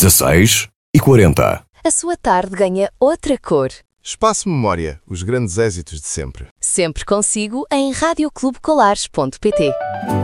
16h40. A sua tarde ganha outra cor. Espaço Memória, os grandes êxitos de sempre. Sempre consigo em radioclubecolares.pt.